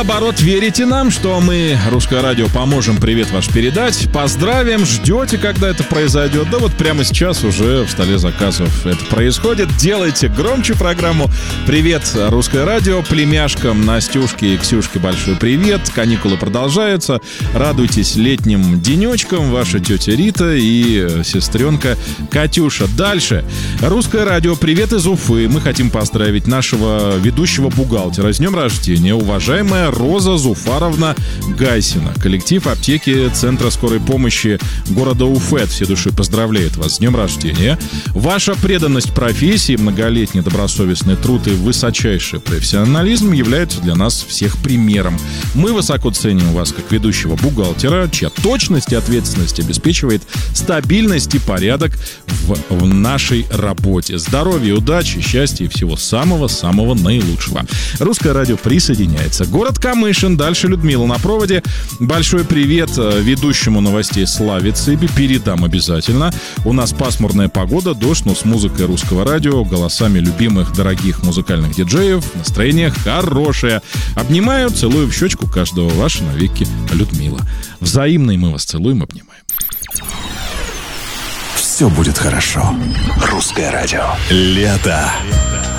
наоборот, верите нам, что мы, Русское радио, поможем привет ваш передать, поздравим, ждете, когда это произойдет. Да вот прямо сейчас уже в столе заказов это происходит. Делайте громче программу. Привет, Русское радио, племяшкам Настюшке и Ксюшке большой привет. Каникулы продолжаются. Радуйтесь летним денечкам. Ваша тетя Рита и сестренка Катюша. Дальше. Русское радио, привет из Уфы. Мы хотим поздравить нашего ведущего бухгалтера с днем рождения, уважаемая Роза Зуфаровна Гайсина. Коллектив аптеки Центра скорой помощи города Уфы от всей души поздравляет вас с днем рождения. Ваша преданность профессии, многолетний добросовестный труд и высочайший профессионализм являются для нас всех примером. Мы высоко ценим вас как ведущего бухгалтера, чья точность и ответственность обеспечивает стабильность и порядок в нашей работе. Здоровья, удачи, счастья и всего самого-самого наилучшего. Русское радио присоединяется. Город Камышин, дальше Людмила на проводе. Большой привет ведущему новостей Славе Цыби. Передам обязательно. У нас пасмурная погода, дождь, но с музыкой Русского радио, голосами любимых, дорогих музыкальных диджеев. Настроение хорошее. Обнимаю, целую в щечку каждого. Ваша навеки Людмила. Взаимно, и мы вас целуем, обнимаем. Все будет хорошо. Русское радио. Лето.